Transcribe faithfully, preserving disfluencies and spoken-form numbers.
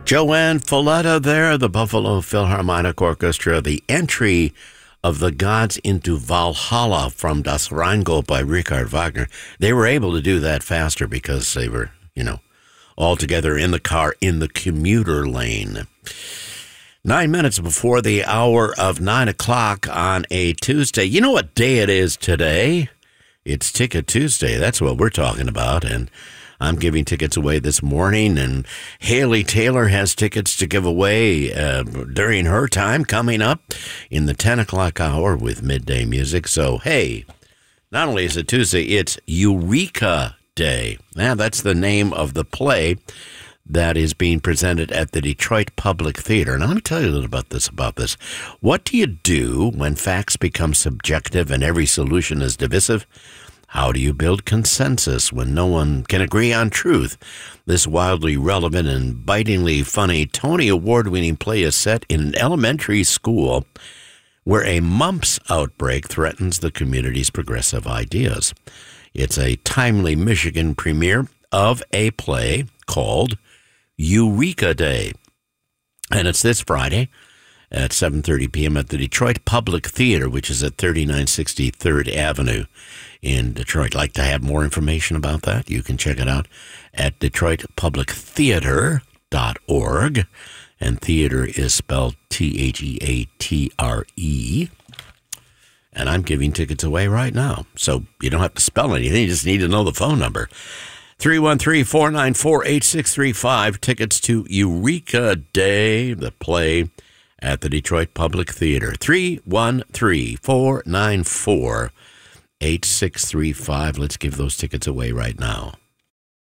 Joanne Folletta there, the Buffalo Philharmonic Orchestra, the entry of the Gods into Valhalla from Das Rheingold by Richard Wagner. They were able to do that faster because they were, you know, all together in the car in the commuter lane. Nine minutes before the hour of nine o'clock on a Tuesday. You know what day it is today? It's Ticket Tuesday. That's what we're talking about. And I'm giving tickets away this morning. And Haley Taylor has tickets to give away uh, during her time coming up in the ten o'clock hour with Midday Music. So, hey, not only is it Tuesday, it's Eureka Day. Now, that's the name of the play that is being presented at the Detroit Public Theater. Now, let me tell you a little about this. About this. What do you do when facts become subjective and every solution is divisive? How do you build consensus when no one can agree on truth? This wildly relevant and bitingly funny Tony Award-winning play is set in an elementary school where a mumps outbreak threatens the community's progressive ideas. It's a timely Michigan premiere of a play called Eureka Day. And it's this Friday at seven thirty p.m. at the Detroit Public Theater, which is at thirty-nine sixty third Avenue in Detroit. Like to have more information about that? You can check it out at detroit public theater dot org. And theater is spelled T H E A T R E. And I'm giving tickets away right now. So you don't have to spell anything. You just need to know the phone number. three one three, four nine four, eight six three five. Tickets to Eureka Day, the play at the Detroit Public Theater. three one three, four nine four, eight six three five. Let's give those tickets away right now.